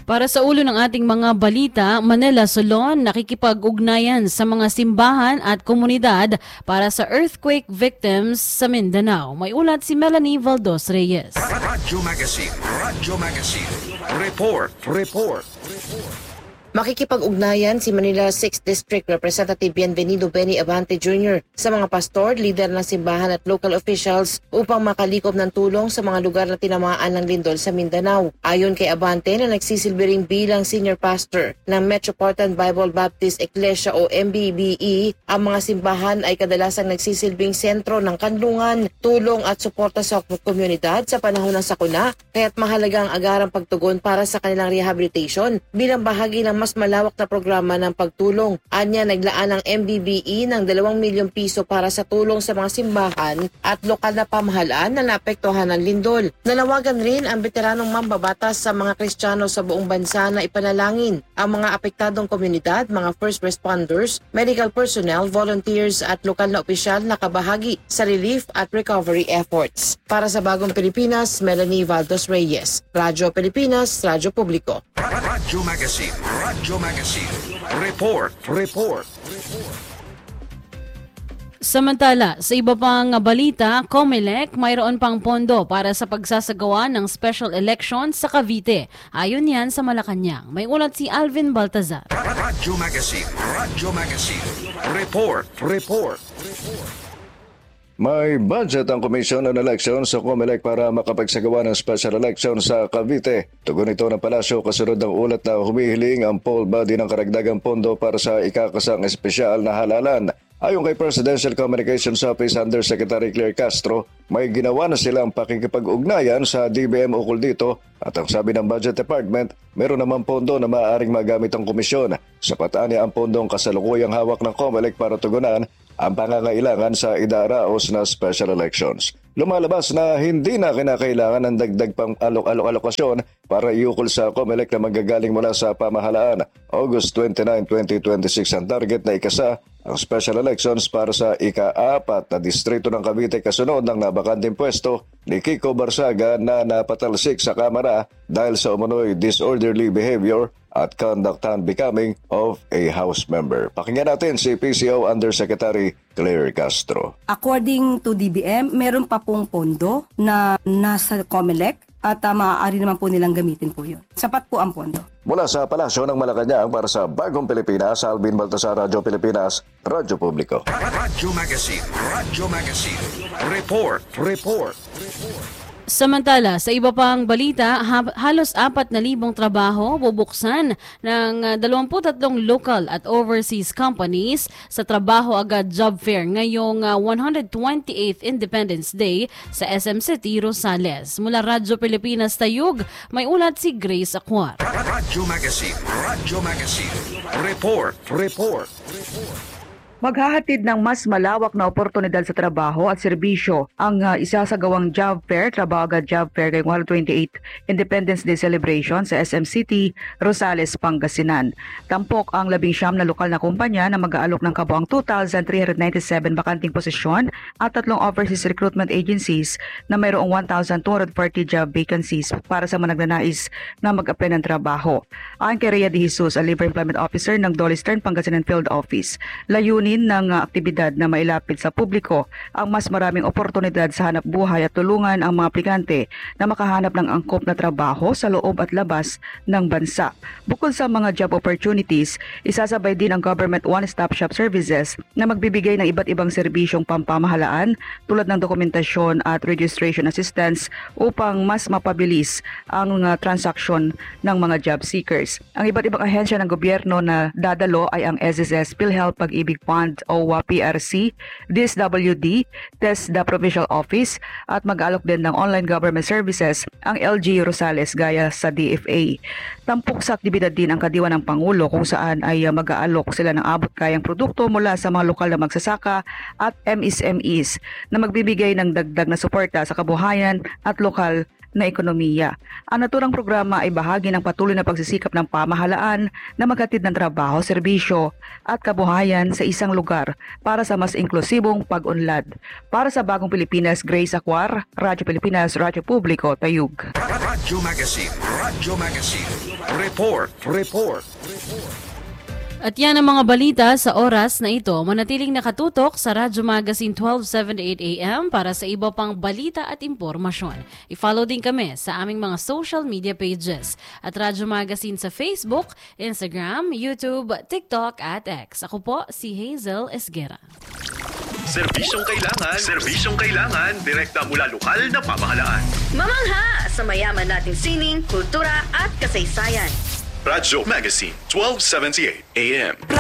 Para sa ulo ng ating mga balita, Manila Solon nakikipag-ugnayan sa mga simbahan at komunidad para sa earthquake victims sa Mindanao. May ulat si Melanie Valdos Reyes. Radyo Magazine. Report. Makikipag-ugnayan si Manila 6th District Representative Bienvenido Benny Abante Jr. sa mga pastor, lider ng simbahan at local officials upang makalikom ng tulong sa mga lugar na tinamaan ng lindol sa Mindanao. Ayon kay Abante na nagsisilbi rin bilang senior pastor ng Metropolitan Bible Baptist Ecclesia o MBBE, ang mga simbahan ay kadalasang nagsisilbing sentro ng kanlungan, tulong at suporta sa komunidad sa panahon ng sakuna, kaya't mahalaga ang agarang pagtugon para sa kanilang rehabilitation bilang bahagi ng mas malawak na programa ng pagtulong. Anya, naglaan ang MBBE ng 2 milyong piso para sa tulong sa mga simbahan at lokal na pamahalaan na naapektuhan ng lindol. Nanawagan rin ang veteranong mambabatas sa mga Kristiyano sa buong bansa na ipanalangin ang mga apektadong komunidad, mga first responders, medical personnel, volunteers at lokal na opisyal na kabahagi sa relief at recovery efforts. Para sa Bagong Pilipinas, Melanie Valdos Reyes, Radyo Pilipinas, Radyo Publiko. Radyo Magazine. Report. Samantala, sa iba pang balita, COMELEC mayroon pang pondo para sa pagsasagawa ng special election sa Cavite. Ayon yan sa Malacanang. May ulat si Alvin Baltazar. Radyo Magazine. Report. May budget ang Commission on Elections sa COMELEC para makapagsagawa ng special election sa Cavite. Tugon ito ng palasyo kasunod ng ulat na humihiling ang poll body ng karagdagang pondo para sa ikakasang espesyal na halalan. Ayon kay Presidential Communications Office Undersecretary Claire Castro, may ginawa na silang pakikipag-ugnayan sa DBM ukol dito at ang sabi ng Budget Department, meron naman pondo na maaaring magamit ang komisyon. Sapat anya ang pondong kasalukuyang hawak ng COMELEC para tugunan ang pangangailangan sa idaraos na special elections. Lumalabas na hindi na kinakailangan ng dagdag pang alokasyon para iukol sa COMELEC na magagaling mula sa pamahalaan. August 29, 2026 ang target na ikasa ang special elections para sa ika-4 na distrito ng Cavite kasunod ng nabakanting pwesto ni Kiko Barsaga na napatalsik sa Kamara dahil sa umunoy disorderly behavior at conduct unbecoming of a House member. Pakinggan natin si PCO Undersecretary Claire Castro. According to DBM, meron pa pong pondo na nasa COMELEC at maaari naman po nilang gamitin po yun. Sapat po ang pondo. Mula sa Palasyo ng Malacanang para sa Bagong Pilipinas, Alvin Baltasar, Radyo Pilipinas, Radyo Publiko. Radyo Magazine. Report. Samantala, sa iba pang balita, halos 4,000 trabaho bubuksan ng 23 local at overseas companies sa Trabaho Agad Job Fair ngayong 128th Independence Day sa SM City, Rosales. Mula Radyo Pilipinas Tayug, may ulat si Grace Aquar. Radyo Magazine. Report. Maghahatid ng mas malawak na oportunidad sa trabaho at serbisyo ang isasagawang Job Fair, Trabaho Agad Job Fair ngayong 128th Independence Day Celebration sa SM City, Rosales, Pangasinan. Tampok ang 19 na lokal na kumpanya na mag-aalok ng kabuang 2,397 bakanting posisyon at 3 overseas recruitment agencies na mayroong 1,240 job vacancies para sa mga nagnanais na mag-apply ng trabaho. Ayon kay Rhea De Jesus, ang Labor Employment Officer ng Dolly Stern Pangasinan Field Office, layunin ng aktibidad na mailapit sa publiko ang mas maraming oportunidad sa hanap buhay at tulungan ang mga aplikante na makahanap ng angkop na trabaho sa loob at labas ng bansa. Bukod sa mga job opportunities, isasabay din ang government one-stop shop services na magbibigay ng iba't ibang serbisyong pampamahalaan tulad ng dokumentasyon at registration assistance upang mas mapabilis ang transaksyon ng mga job seekers. Ang iba't ibang ahensya ng gobyerno na dadalo ay ang SSS, PhilHealth, Pag-ibig Fund, OWA, PRC, DSWD, TESDA Provincial Office at mag-alok din ng online government services ang LG Rosales gaya sa DFA. Tampok sa aktibidad din ang kadiwa ng Pangulo kung saan ay mag-aalok sila ng abot kayang produkto mula sa mga lokal na magsasaka at MSMEs na magbibigay ng dagdag na suporta sa kabuhayan at lokal na ekonomiya. Ang naturang programa ay bahagi ng patuloy na pagsisikap ng pamahalaan na maghatid ng trabaho, serbisyo at kabuhayan sa isang lugar para sa mas inklusibong pag-unlad. Para sa Bagong Pilipinas, Grace Acuar, Radyo Pilipinas, Radyo Publiko, Tayug. Radyo Magazine. Radyo Magazine. Report. At yan ang mga balita sa oras na ito. Manatiling nakatutok sa Radyo Magazine 1278 AM para sa iba pang balita at impormasyon. I-follow din kami sa aming mga social media pages at Radyo Magazine sa Facebook, Instagram, YouTube, TikTok at X. Ako po si Hazel Esguera. Serbisyong kailangan, direkta mula lokal na pamahalaan. Mamangha sa mayaman nating sining, kultura at kasaysayan. Radyo Magazine 1278 AM.